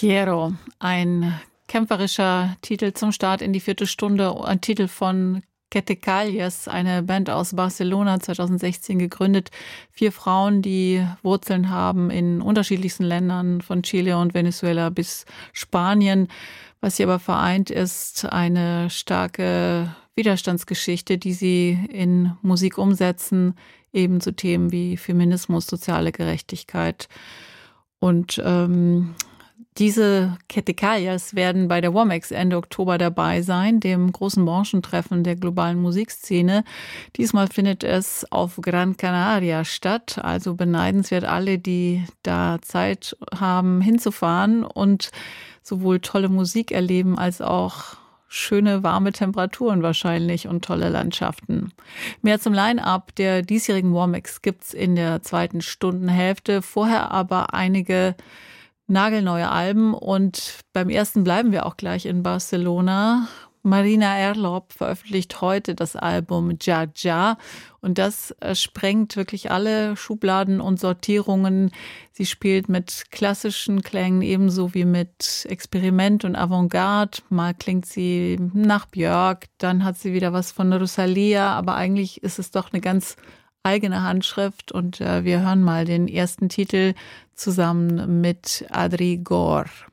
Quiero, ein kämpferischer Titel zum Start in die 4. Stunde, ein Titel von Quetecalles, eine Band aus Barcelona, 2016 gegründet. 4 Frauen, die Wurzeln haben in unterschiedlichsten Ländern, von Chile und Venezuela bis Spanien. Was sie aber vereint, ist eine starke Widerstandsgeschichte, die sie in Musik umsetzen, eben zu Themen wie Feminismus, soziale Gerechtigkeit. Und diese Quetecalles werden bei der Womex Ende Oktober dabei sein, dem großen Branchentreffen der globalen Musikszene. Diesmal findet es auf Gran Canaria statt, also beneidenswert alle, die da Zeit haben, hinzufahren und sowohl tolle Musik erleben als auch schöne, warme Temperaturen wahrscheinlich und tolle Landschaften. Mehr zum Line-Up der diesjährigen Womex gibt's in der 2. Stundenhälfte. Vorher aber einige nagelneue Alben und beim ersten bleiben wir auch gleich in Barcelona. Marina Erlop veröffentlicht heute das Album Ja Ja und das sprengt wirklich alle Schubladen und Sortierungen. Sie spielt mit klassischen Klängen ebenso wie mit Experiment und Avantgarde. Mal klingt sie nach Björk, dann hat sie wieder was von Rosalía, aber eigentlich ist es doch eine ganz eigene Handschrift und wir hören mal den ersten Titel zusammen mit Adri Gore.